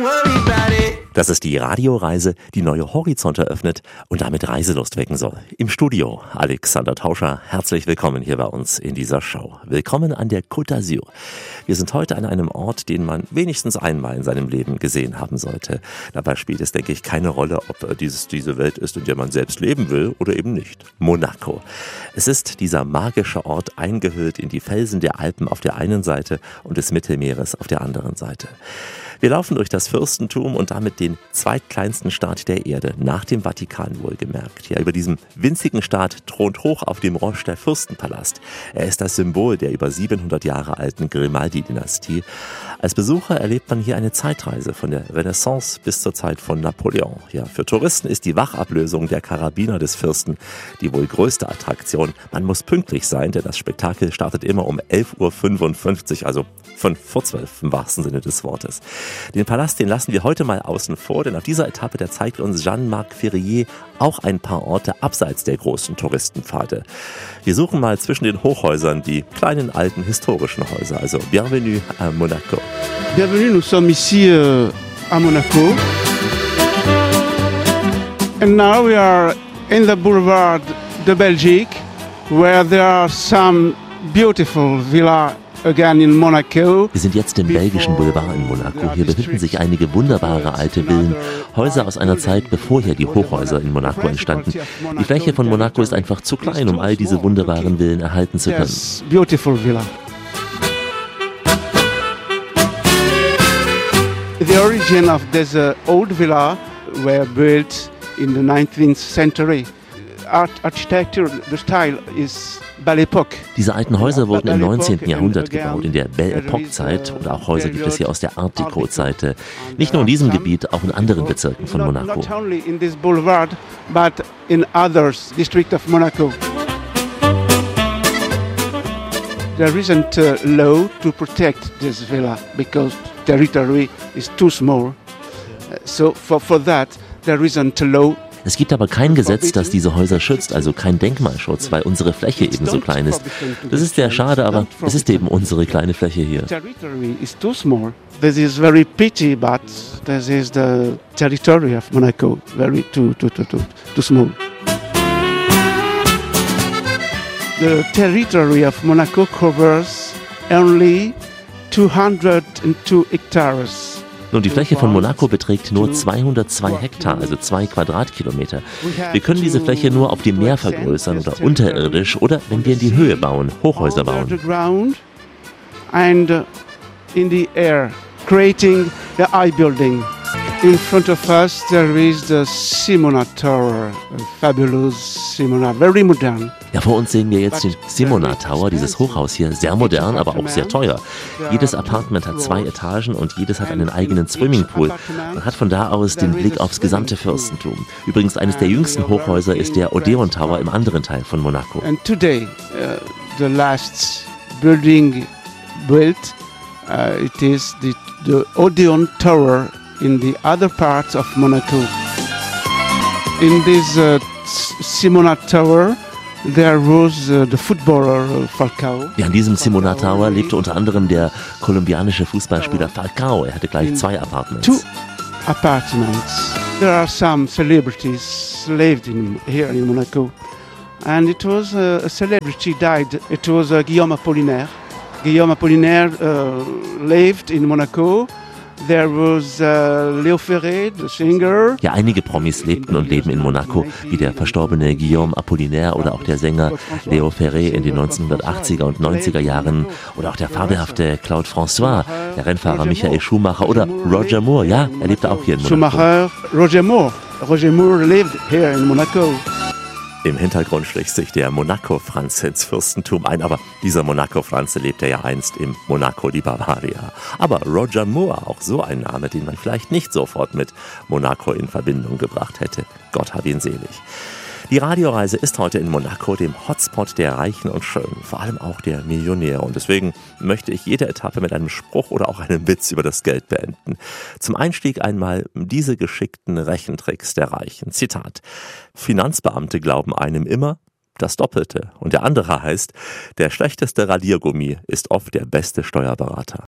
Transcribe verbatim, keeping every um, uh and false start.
Das ist die Radioreise, die neue Horizonte öffnet und damit Reiselust wecken soll. Im Studio Alexander Tauscher, herzlich willkommen hier bei uns in dieser Show. Willkommen an der Côte d'Azur. Wir sind heute an einem Ort, den man wenigstens einmal in seinem Leben gesehen haben sollte. Dabei spielt es, denke ich, keine Rolle, ob dieses diese Welt ist, in der man selbst leben will oder eben nicht. Monaco. Es ist dieser magische Ort, eingehüllt in die Felsen der Alpen auf der einen Seite und des Mittelmeeres auf der anderen Seite. Wir laufen durch das Fürstentum und damit den zweitkleinsten Staat der Erde, nach dem Vatikan wohlgemerkt. Ja, über diesem winzigen Staat thront hoch auf dem Roche der Fürstenpalast. Er ist das Symbol der über siebenhundert Jahre alten Grimaldi-Dynastie. Als Besucher erlebt man hier eine Zeitreise von der Renaissance bis zur Zeit von Napoleon. Ja, für Touristen ist die Wachablösung der Karabiner des Fürsten die wohl größte Attraktion. Man muss pünktlich sein, denn das Spektakel startet immer um elf Uhr fünfundfünfzig, also fünf vor zwölf im wahrsten Sinne des Wortes. Den Palast, den lassen wir heute mal außen vor, denn auf dieser Etappe, da zeigt uns Jean-Marc Ferrier auch ein paar Orte abseits der großen Touristenpfade. Wir suchen mal zwischen den Hochhäusern die kleinen, alten, historischen Häuser. Also, bienvenue à Monaco. Bienvenue, nous sommes ici euh, à Monaco. And now we are in the boulevard de Belgique, where there are some beautiful villas. Again in Monaco. Wir sind jetzt im belgischen Boulevard in Monaco. Hier befinden sich einige wunderbare alte Villen, Häuser aus einer Zeit, bevor hier die Hochhäuser in Monaco entstanden. Die Fläche von Monaco ist einfach zu klein, um all diese wunderbaren Villen erhalten zu können. Beautiful villa. The origin of this uh, old villa were built in the nineteenth century. Art, architecture, the style is Belle Époque. Diese alten Häuser wurden im neunzehnten Jahrhundert gebaut, in der Belle Époque-Zeit, und auch Häuser gibt es hier aus der Art Deco-Zeit. Nicht nur in diesem Gebiet, auch in anderen Bezirken von Monaco. Not only in this boulevard, but in other districts of Monaco. There isn't a law to protect this villa because territory is too small. So for, for that, there isn't a law. Es gibt aber kein Gesetz, das diese Häuser schützt, also kein Denkmalschutz, weil unsere Fläche eben so klein ist. Das ist sehr schade, aber es ist eben unsere kleine Fläche hier. Territory is too small. This is very pity, but this is the territory of Monaco, very too too too too, too small. The territory of Monaco covers only two hundred two hectares. Nun, die Fläche von Monaco beträgt nur zweihundertzwei Hektar, also zwei Quadratkilometer. Wir können diese Fläche nur auf dem Meer vergrößern oder unterirdisch oder wenn wir in die Höhe bauen, Hochhäuser bauen. And in the air, creating the high building. In front of us there is the Simona Tower, a fabulous Simona, very modern. Ja, vor uns sehen wir jetzt den Simona Tower, dieses Hochhaus hier, sehr modern, aber auch sehr teuer. Jedes Apartment hat zwei Etagen und jedes hat einen eigenen Swimmingpool. Man hat von da aus den Blick aufs gesamte Fürstentum. Übrigens, eines der jüngsten Hochhäuser ist der Odeon Tower im anderen Teil von Monaco. And today, uh, the last building built, uh, it is the, the Odeon Tower in the other parts of Monaco. In this uh, Simona Tower, there was uh, the footballer uh, Falcao. Ja, an diesem Simona Tower lebte unter anderem der kolumbianische Fußballspieler Falcao. Er hatte gleich zwei Apartments. Two apartments. There are some celebrities lived in, here in Monaco. And it was uh, a celebrity died. It was uh, Guillaume Apollinaire. Guillaume Apollinaire uh, lived in Monaco. There was uh, Léo Ferré, the singer. Ja, einige Promis lebten und leben in Monaco, wie der verstorbene Guillaume Apollinaire oder auch der Sänger Léo Ferré in den neunzehnhundertachtziger und neunziger Jahren oder auch der fabelhafte Claude François, der Rennfahrer Michael Schumacher oder Roger Moore, ja, er lebte auch hier in Monaco. Schumacher, Roger Moore. Roger Moore lived here in Monaco. Im Hintergrund schlägt sich der Monaco-Franz ins Fürstentum ein, aber dieser Monaco-Franz lebte ja einst im Monaco di Bavaria. Aber Roger Moore, auch so ein Name, den man vielleicht nicht sofort mit Monaco in Verbindung gebracht hätte. Gott hab ihn selig. Die Radioreise ist heute in Monaco, dem Hotspot der Reichen und Schönen, vor allem auch der Millionäre. Und deswegen möchte ich jede Etappe mit einem Spruch oder auch einem Witz über das Geld beenden. Zum Einstieg einmal diese geschickten Rechentricks der Reichen. Zitat: Finanzbeamte glauben einem immer das Doppelte. Und der andere heißt: Der schlechteste Radiergummi ist oft der beste Steuerberater.